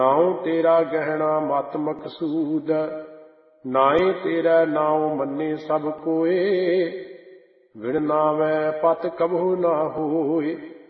ਨਾਉ ਤੇਰਾ ਗਹਿਣਾ ਮਤ ਮਕਸੂਦ, ਨਾਏ ਤੇਰਾ ਨਾਉ ਮੰਨੇ ਸਭ ਕੋਏ। ਵਿਣ ਨਾਵੈ ਪਤ ਕਬਹੁ ਨਾ ਹੋਏ।